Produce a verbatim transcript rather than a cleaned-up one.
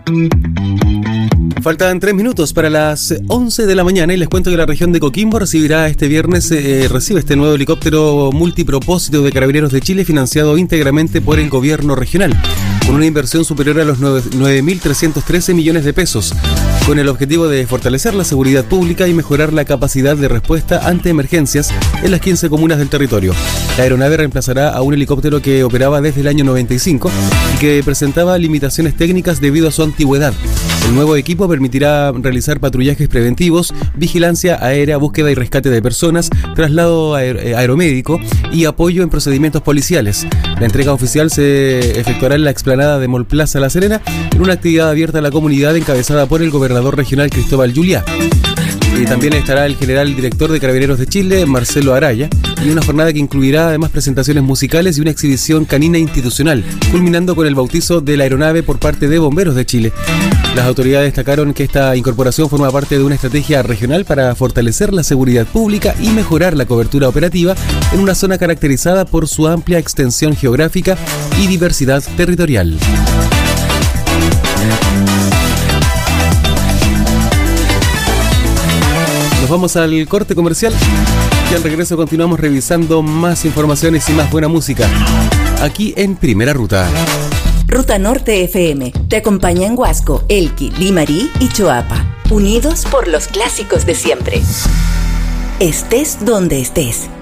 Faltan tres minutos para las once de la mañana y les cuento que la región de Coquimbo recibirá este viernes, eh, recibe este nuevo helicóptero multipropósito de Carabineros de Chile financiado íntegramente por el gobierno regional, con una inversión superior a los nueve mil trescientos trece millones de pesos, con el objetivo de fortalecer la seguridad pública y mejorar la capacidad de respuesta ante emergencias en las quince comunas del territorio. La aeronave reemplazará a un helicóptero que operaba desde el año noventa y cinco y que presentaba limitaciones técnicas debido a su antigüedad. El nuevo equipo permitirá realizar patrullajes preventivos, vigilancia aérea, búsqueda y rescate de personas, traslado aer- aeromédico y apoyo en procedimientos policiales. La entrega oficial se efectuará en la explanada de Mall Plaza La Serena, en una actividad abierta a la comunidad encabezada por el gobernador regional Cristóbal Juliá. Y también estará el general director de Carabineros de Chile, Marcelo Araya, y una jornada que incluirá además presentaciones musicales y una exhibición canina institucional, culminando con el bautizo de la aeronave por parte de Bomberos de Chile. Las autoridades destacaron que esta incorporación forma parte de una estrategia regional para fortalecer la seguridad pública y mejorar la cobertura operativa en una zona caracterizada por su amplia extensión geográfica y diversidad territorial. Nos vamos al corte comercial y al regreso continuamos revisando más informaciones y más buena música aquí en Primera Ruta. Ruta Norte F M te acompaña en Huasco, Elqui, Limarí y Choapa, unidos por los clásicos de siempre. Estés donde estés.